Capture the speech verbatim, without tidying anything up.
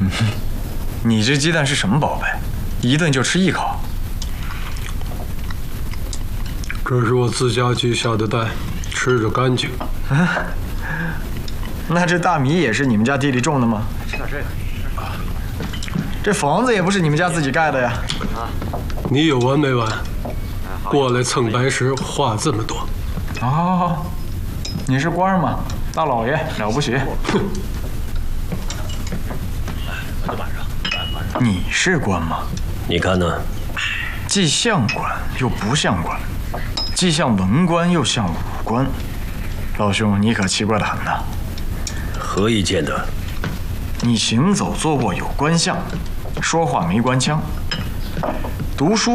你这鸡蛋是什么宝贝？一顿就吃一口？ 这是我自家鸡下的蛋，吃着干净。 嗯，那这大米也是你们家地里种的吗？ 吃点这个。 这房子也不是你们家自己盖的呀？ 你有完没完？过来蹭白食，话这么多。 好好好，你是官吗？大老爷了不起。哼。你是官吗？ 你看呢？ 既像官又不像官，既像文官又像武官。老兄，你可奇怪得很呐。 何以见得？ 你行走坐卧有官相，说话没官腔，读书